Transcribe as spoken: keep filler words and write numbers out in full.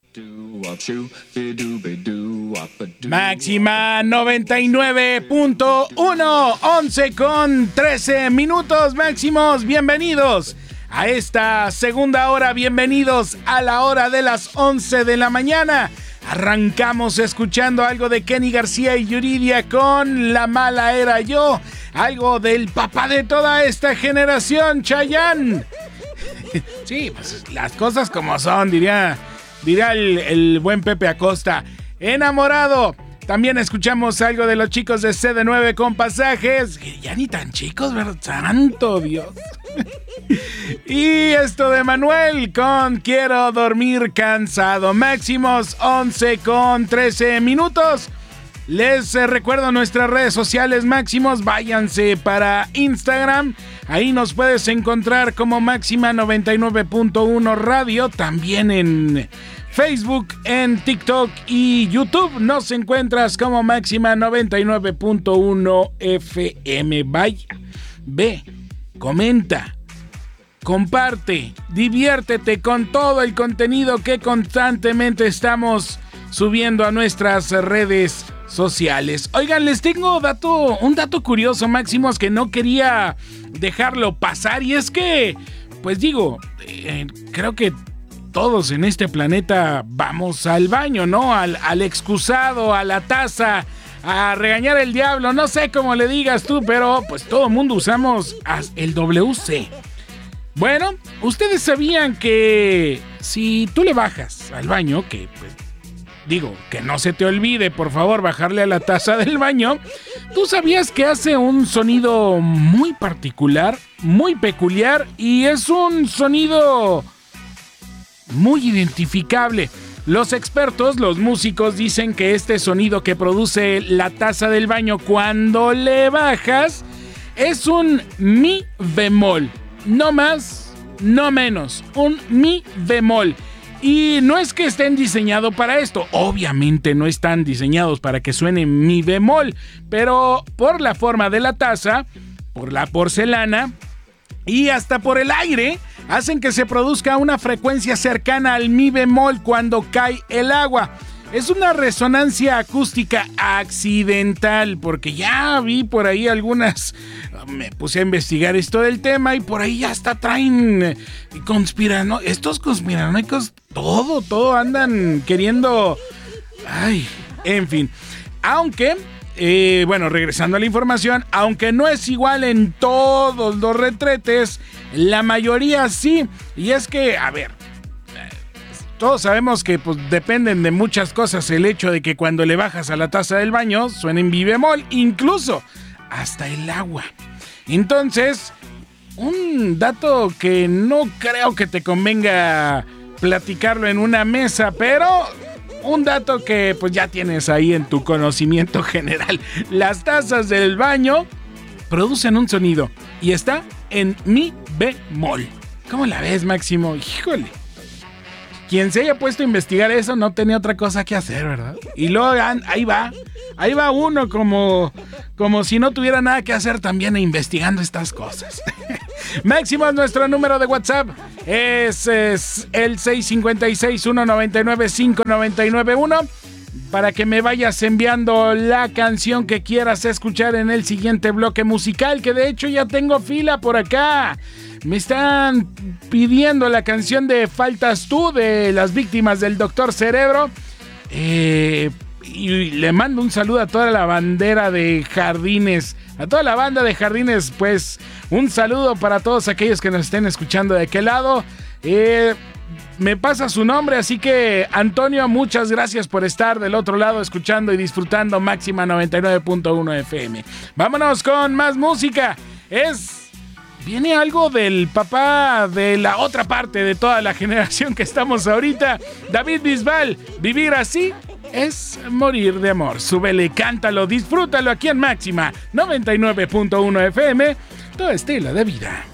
Máxima noventa y nueve punto uno, once con trece minutos. Máximos, bienvenidos a esta segunda hora, bienvenidos a la hora de las once de la mañana. Arrancamos escuchando algo de Kenny García y Yuridia con La Mala Era Yo, algo del papá de toda esta generación, Chayanne. Sí, pues las cosas como son, diría, diría el, el buen Pepe Acosta. Enamorado. También escuchamos algo de los chicos de C D nueve con Pasajes. Ya ni tan chicos, ¿verdad? ¡Santo Dios! Y esto de Manuel con Quiero Dormir Cansado. Máximos once con trece minutos. Les eh, recuerdo nuestras redes sociales, Máximos. Váyanse para Instagram. Ahí nos puedes encontrar como Máxima noventa y nueve punto uno Radio. También en Facebook, en TikTok y YouTube nos encuentras como Máxima noventa y nueve punto uno F M. Vaya, ve, comenta, comparte, diviértete con todo el contenido que constantemente estamos subiendo a nuestras redes sociales. Oigan, les tengo dato, un dato curioso, Máximos, que no quería dejarlo pasar, y es que, pues digo, eh, creo que todos en este planeta vamos al baño, ¿no? Al, al excusado, a la taza, a regañar el diablo, no sé cómo le digas tú, pero pues todo el mundo usamos el W C. Bueno, ustedes sabían que si tú le bajas al baño, que pues, digo, que no se te olvide, por favor, bajarle a la taza del baño, ¿tú sabías que hace un sonido muy particular, muy peculiar, y es un sonido muy identificable? Los expertos, los músicos, dicen que este sonido que produce la taza del baño cuando le bajas es un mi bemol. No más, no menos. Un mi bemol. Y no es que estén diseñados para esto. Obviamente no están diseñados para que suene mi bemol. Pero por la forma de la taza, por la porcelana y hasta por el aire, hacen que se produzca una frecuencia cercana al mi bemol cuando cae el agua. Es una resonancia acústica accidental, porque ya vi por ahí algunas, me puse a investigar esto del tema y por ahí ya hasta traen conspirano, estos conspiranoicos, todo, todo andan queriendo, ay, en fin, aunque... Eh, bueno, regresando a la información, aunque no es igual en todos los retretes, la mayoría sí. Y es que, a ver, todos sabemos que pues, dependen de muchas cosas el hecho de que cuando le bajas a la taza del baño suene en mi bemol, incluso hasta el agua. Entonces, un dato que no creo que te convenga platicarlo en una mesa, pero... un dato que pues ya tienes ahí en tu conocimiento general. Las tazas del baño producen un sonido y está en mi bemol. ¿Cómo la ves, Máximo? Híjole. Quien se haya puesto a investigar eso no tenía otra cosa que hacer, ¿verdad? Y luego ahí va, ahí va uno como, como si no tuviera nada que hacer también investigando estas cosas. Máximo, nuestro número de WhatsApp es, es el seis cinco seis, uno nueve nueve, cinco nueve nueve uno para que me vayas enviando la canción que quieras escuchar en el siguiente bloque musical, que de hecho ya tengo fila por acá. Me están pidiendo la canción de Faltas Tú, de Las Víctimas del Doctor Cerebro. Eh, y le mando un saludo a toda la bandera de Jardines, a toda la banda de Jardines, pues un saludo para todos aquellos que nos estén escuchando de aquel lado. Eh, me pasa su nombre, así que Antonio, muchas gracias por estar del otro lado escuchando y disfrutando Máxima noventa y nueve punto uno F M. Vámonos con más música. Es... viene algo del papá de la otra parte de toda la generación que estamos ahorita, David Bisbal. Vivir así es morir de amor. Súbele, cántalo, disfrútalo aquí en Máxima noventa y nueve punto uno F M, tu estilo de vida.